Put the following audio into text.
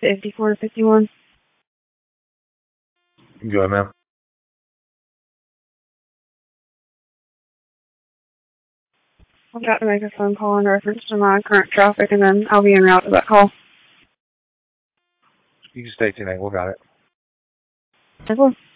5451. Go ahead, ma'am. I've got to make a phone call in reference to my current traffic, and then I'll be en route to that call. You can stay tonight. We got it. 10-4.